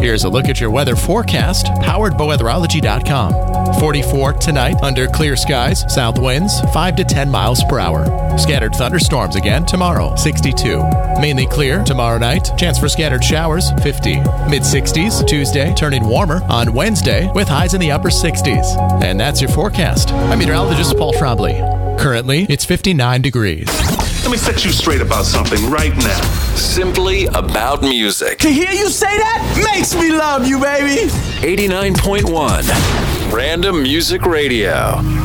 Here's a look at your weather forecast, powered by weatherology.com. 44 tonight under clear skies, south winds 5 to 10 miles per hour. Scattered thunderstorms again tomorrow, 62. Mainly clear tomorrow night, chance for scattered showers, 50. Mid-60s Tuesday, turning warmer on Wednesday with highs in the upper 60s. And that's your forecast. I'm meteorologist Paul Trombley. Currently, it's 59 degrees. Let me set you straight about something right now. Simply about music. To hear you say that makes me love you, baby. 89.1 Random Music Radio.